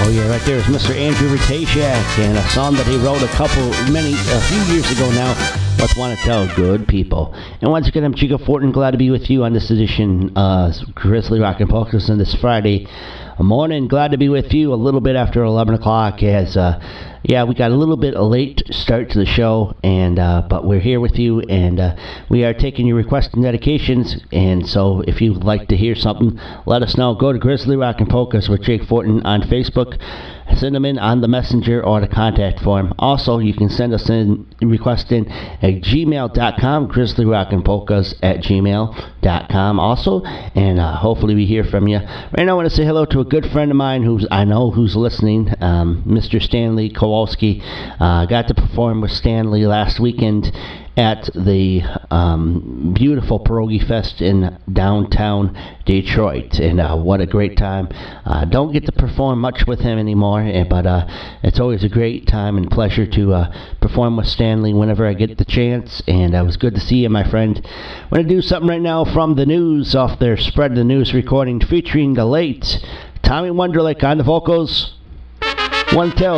Oh yeah, right there is Mr. Andrew Ratashak and a song that he wrote a few years ago now. Let's Want to Tell Good People. And once again, I'm Chico Fortin, glad to be with you on this edition of Grizzly Rock and Polkas on this Friday morning. Glad to be with you a little bit after 11 o'clock as, we got a little bit a late start to the show, and but we're here with you, and we are taking your requests and dedications, and so if you'd like to hear something, let us know. Go to Grizzly Rock and Polkas with Jake Fortin on Facebook. Send them in on the messenger or the contact form. Also, you can send us in request in at gmail.com, grizzlyrockandpolkas@gmail.com also, and hopefully we hear from you. Right now I want to say hello to a good friend of mine who's listening, Mr. Stanley Kowalski. Got to perform with Stanley last weekend at the beautiful Pierogi Fest in downtown Detroit, and what a great time. Don't get to perform much with him anymore, but it's always a great time and pleasure to perform with Stanley whenever I get the chance, and it was good to see you, my friend. I'm going to do something right now from the news off their Spread the News recording featuring the late Tommy Wonderlick on the vocals. One tell